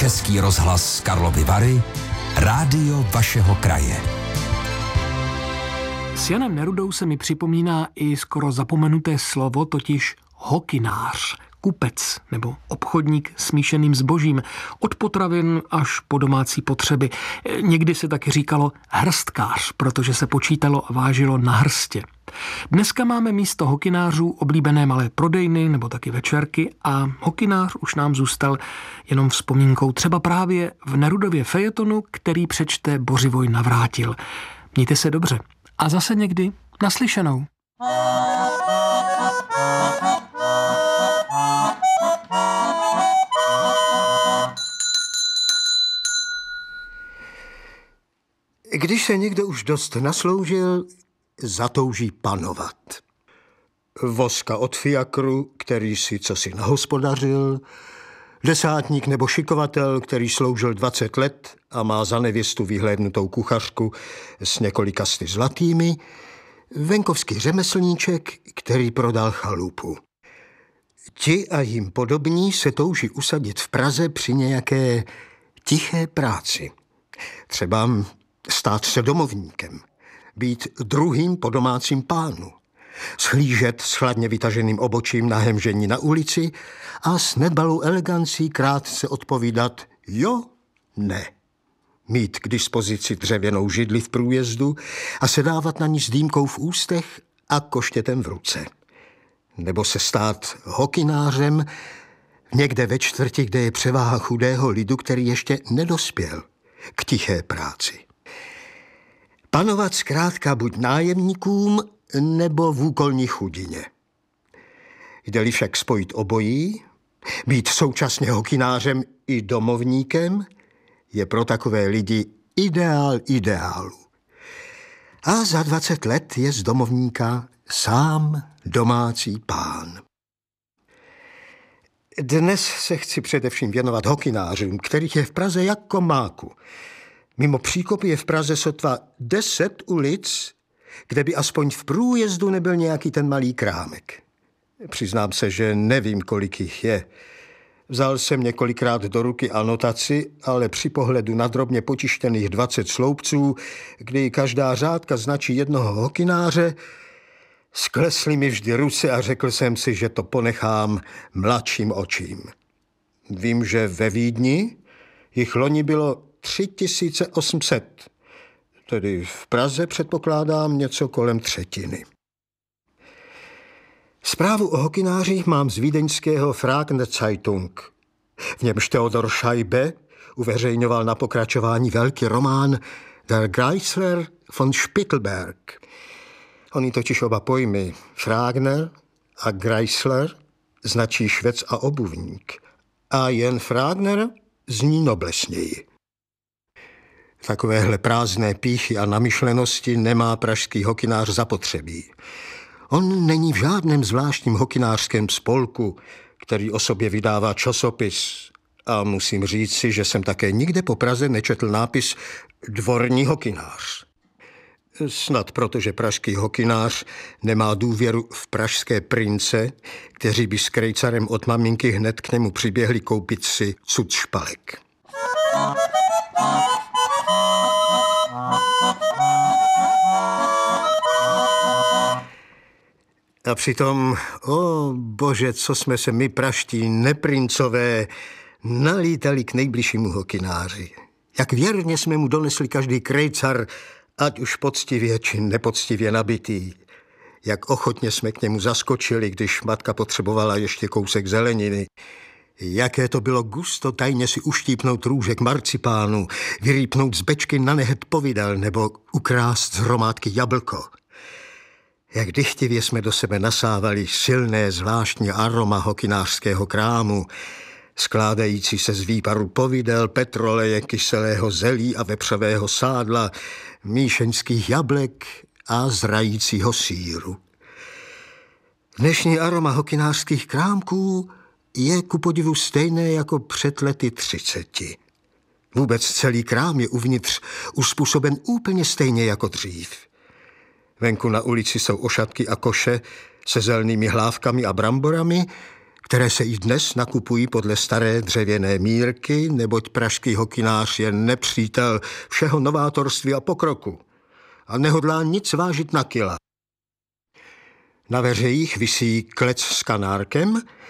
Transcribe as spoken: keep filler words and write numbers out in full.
Český rozhlas Karlovy Vary, rádio vašeho kraje. S Janem Nerudou se mi připomíná i skoro zapomenuté slovo, totiž hokynář, kupec nebo obchodník s míšeným zbožím, od potravin až po domácí potřeby. Někdy se taky říkalo hrstkář, protože se počítalo a vážilo na hrstě. Dneska máme místo hokynářů oblíbené malé prodejny nebo taky večerky a hokynář už nám zůstal jenom vzpomínkou, třeba právě v Nerudově fejetonu, který přečte Bořivoj Navrátil. Mějte se dobře a zase někdy naslyšenou. Když se někdo už dost nasloužil, zatouží panovat. Voska od fiakru, který si cosi nahospodařil, desátník nebo šikovatel, který sloužil dvacet let a má za nevěstu vyhlédnutou kuchařku s několika sty zlatými, venkovský řemeslníček, který prodal chalupu. Ti a jim podobní se touží usadit v Praze při nějaké tiché práci. Třeba stát se domovníkem, být druhým po domácím pánu, shlížet s chladně vytaženým obočím na hemžení na ulici a s nedbalou elegancí krátce odpovídat jo, ne. Mít k dispozici dřevěnou židli v průjezdu a sedávat na ní s dýmkou v ústech a koštětem v ruce. Nebo se stát hokynářem někde ve čtvrti, kde je převáha chudého lidu, který ještě nedospěl k tiché práci. Panovat zkrátka buď nájemníkům, nebo v úkolní chudině. Jde-li však spojit obojí, být současně hokynářem i domovníkem, je pro takové lidi ideál ideálu. A za dvacet let je z domovníka sám domácí pán. Dnes se chci především věnovat hokynářům, kterých je v Praze jako máku. Mimo příkopy je v Praze sotva deset ulic, kde by aspoň v průjezdu nebyl nějaký ten malý krámek. Přiznám se, že nevím, kolik jich je. Vzal jsem několikrát do ruky anotaci, ale při pohledu na drobně potištěných dvacet sloupců, kdy každá řádka značí jednoho hokynáře, sklesly mi vždy ruce a řekl jsem si, že to ponechám mladším očím. Vím, že ve Vídni jich loni bylo tři tisíce osm set, tedy v Praze předpokládám něco kolem třetiny. Zprávu o hokynářích mám z vídeňského Fragner Zeitung. V němž Theodor Scheibe uveřejňoval na pokračování velký román Der Greisler von Spittelberg. Oni totiž oba pojmy Fragner a Greisler značí švec a obuvník. A jen Fragner zní noblesněji. Takovéhle prázdné pýchy a namyšlenosti nemá pražský hokynář zapotřebí. On není v žádném zvláštním hokynářském spolku, který o sobě vydává časopis. A musím říci, že jsem také nikde po Praze nečetl nápis dvorní hokynář. Snad protože pražský hokynář nemá důvěru v pražské prince, kteří by s krejcarem od maminky hned k němu přiběhli koupit si cud špalek. A přitom, o bože, co jsme se my praští neprincové nalítali k nejbližšímu hokynáři. Jak věrně jsme mu donesli každý krejcar, ať už poctivě či nepoctivě nabitý. Jak ochotně jsme k němu zaskočili, když matka potřebovala ještě kousek zeleniny. Jaké to bylo gusto tajně si uštípnout růžek marcipánu, vyrýpnout z bečky na nehet povidel nebo ukrást z hromádky jablko. Jak dychtivě jsme do sebe nasávali silné zvláštní aroma hokynářského krámu, skládající se z výparu povidel, petroleje, kyselého zelí a vepřového sádla, míšeňských jablek a zrajícího sýru. Dnešní aroma hokynářských krámků je ku podivu stejné jako před lety třiceti. Vůbec celý krám je uvnitř uspůsoben úplně stejně jako dřív. Venku na ulici jsou ošatky a koše se zelnými hlávkami a bramborami, které se i dnes nakupují podle staré dřevěné mírky, neboť pražský hokynář je nepřítel všeho novátorství a pokroku a nehodlá nic vážit na kila. Na veřejích visí klec s kanárkem